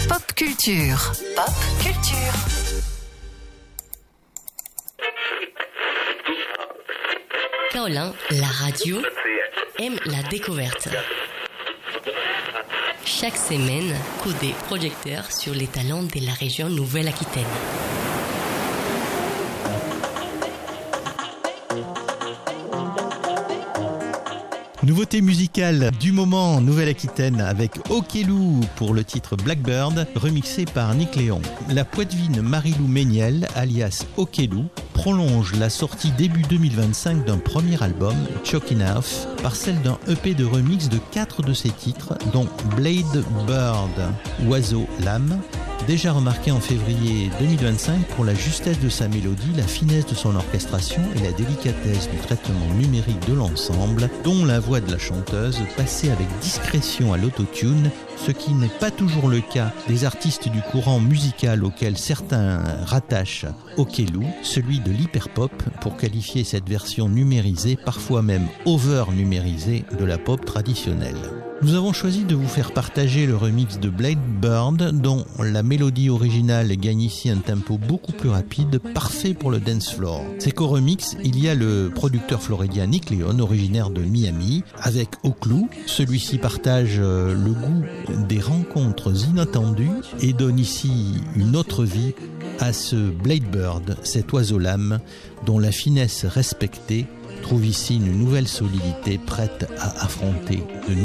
Pop culture. Pop culture. Kaolin, la radio, aime la découverte. Chaque semaine, coup des projecteurs sur les talents de la région Nouvelle-Aquitaine. Nouveauté musicale du moment en Nouvelle-Aquitaine avec Okelou pour le titre Blackbird, remixé par Nick Léon. La poitevine Marie-Lou Méniel, alias Okelou, prolonge la sortie début 2025 d'un premier album, Chokin' Off, par celle d'un EP de remix de 4 de ses titres, dont Blade Bird, Oiseau Lame, déjà remarqué en février 2025 pour la justesse de sa mélodie, la finesse de son orchestration et la délicatesse du traitement numérique de l'ensemble, dont la voix de la chanteuse passée avec discrétion à l'autotune, ce qui n'est pas toujours le cas des artistes du courant musical auquel certains rattachent Okelou, celui de l'hyperpop, pour qualifier cette version numérisée, parfois même over-numérisée, de la pop traditionnelle. Nous avons choisi de vous faire partager le remix de Blade Bird, dont la mélodie originale gagne ici un tempo beaucoup plus rapide, parfait pour le dance floor. C'est qu'au remix, il y a le producteur floridien Nick Léon, originaire de Miami, avec Okelou. Celui-ci partage le goût des rencontres inattendues et donne ici une autre vie à ce Blade Bird, cet oiseau lame dont la finesse respectée trouve ici une nouvelle solidité prête à affronter de